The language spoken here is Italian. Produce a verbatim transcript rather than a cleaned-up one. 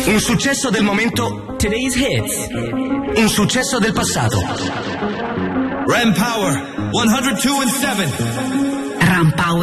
Un successo del momento. Today's hits. Un successo del passato. Ram Power, one oh two and seven. Ram Power